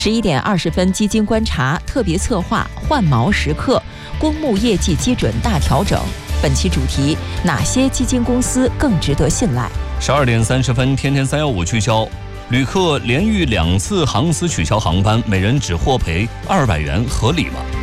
11点20分，基金观察特别策划换毛时刻，公募业绩基准大调整。本期主题：哪些基金公司更值得信赖 ？12点30分，天天315聚焦。旅客连遇2次航司取消航班，每人只获赔200元，合理吗？